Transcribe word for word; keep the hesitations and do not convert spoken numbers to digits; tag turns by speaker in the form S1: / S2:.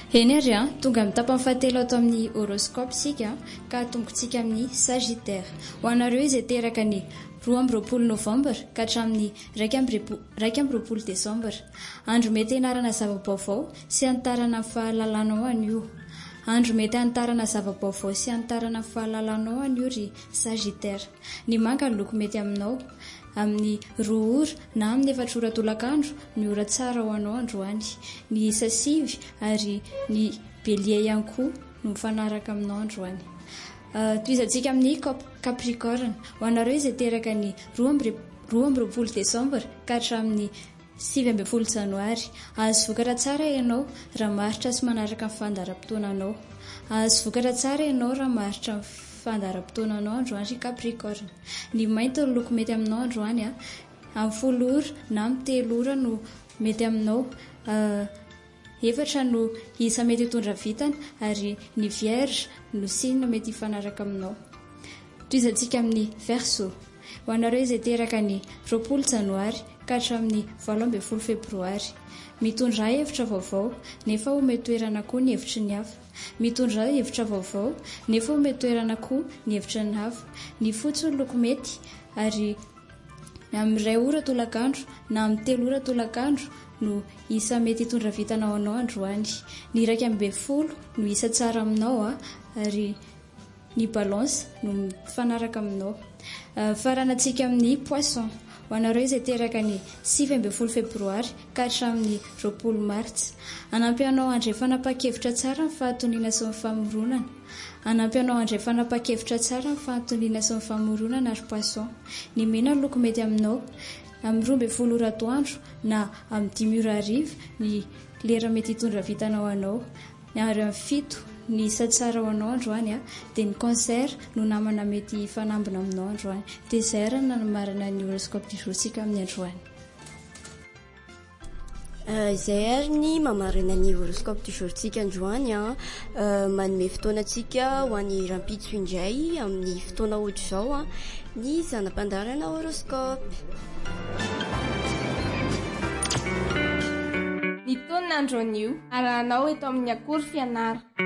S1: Eny ary a tonga amin'ny tapany fahatelo ato amin'ny horoscope sika ka tombotsika amin'ny sagittaire. Ho anareo izay teraka ny roa amby roapolo novambra ka hatramin'ny raika amby roapolo desambra. Andro mety hianarana zava-baovao sy hanitarana fahalalanao anio. Andro mety hanitarana zava-baovao sy hanitarana fahalalanao anio ry sagittaire. Ny manga ny loko mety aminao. Amin'ny roa ora na amin'ny efatra ora tolakandro ny ora tsara ho anao androany. Ny isa sivy ary ny belia ihany koa no mifanaraka aminao androany. Uh, Toizantsika amin'ny capricorne. Ho anareo izay teraka ny roa amby roapolo desambra ka hatramin'ny sivy ambin'ny folo janoary. Azo vokatra tsara ianao raha maharitra sy manaraka ny fandaharam-potoananao. Azo vokatra tsara ianao raha maharitra fandaharam-potoananao androany ry capricorne. Ny mainty ny loko mety aminao androany a. Amin'ny folo ora na amin'ny telo ora no mety aminao. Uh, efatra no isa mety hitondra vitana ary ny vierge no signe mety hifanaraka aminao. Toizantsika amin'ny verseau. Ho anareo izay teraka ny roapolo janoary ka hatramin'ny valo ambin'ny folo febroary. Mitondra hevitra vaovao nefa ho mety toerana koa ny hevitry ny hafa. Mitondra hevitra vaovao nefa ho mety toerana koa ny hevitry ny hafa. Ny fotsy ny loko mety ary amin'ny iray ora tolakandro na amin'ny telo ora tolakandro no isa mety hitondra vitanao anao androany. Ny iraika amby folo no isa tsara aminao a ary ny balance no mifanaraka aminao. Uh, Faranantsika amin'ny poisson. Ho anareo izay teraka ny sivy ambin'ny folo febroary ka hatramin'ny roapolo martsa. Anampy anao handray fanapa-kevitra tsara ny fahatoniana sy ny famoronana. Anampy anao handray fanapa-kevitra tsara ny fahatoniana sy ny famoronana ary poisson. Ny mena ny loko mety aminao. Amin'ny roa ambin'ny folo ora atoandro na amin'ny dimy ora hariva ny lera mety hitondra vitanao anao. Ary amin'ny fito ny isa tsara ho anao androany a dia ny cancer no namana mety hifanambina aminao androany. Dia izay ary no marina ny horoscope du jour sika amin'ny androany.
S2: Uh, izay ary ny mamarina ny horoscope du jour tsika androany a uh, manome fotoanantsika ho an'ny rampitso indray amin'ny fotoana ohatra izao a ny zanam-pandarana horoscope.
S3: Ny taonina androanio arahanao eto amin'ny akory fianara.